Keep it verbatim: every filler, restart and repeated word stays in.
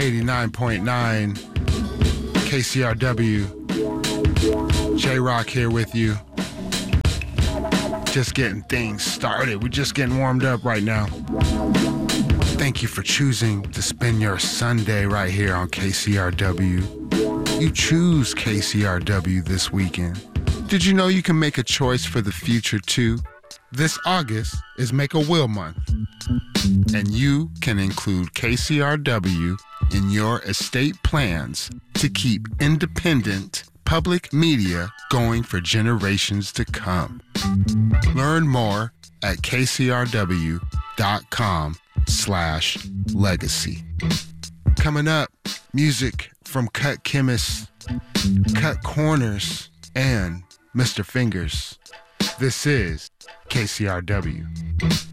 eighty-nine point nine K C R W. J-Rock here with you. Just getting things started. We're just getting warmed up right now. Thank you for choosing to spend your Sunday right here on K C R W. You choose K C R W this weekend. Did you know you can make a choice for the future too? This August is Make a Will Month, and you can include K C R W in your estate plans to keep independent public media going for generations to come. Learn more at kcrw.com slash legacy. Coming up, music from Cut Chemist, Cut Corners, and Mister Fingers. This is K C R W.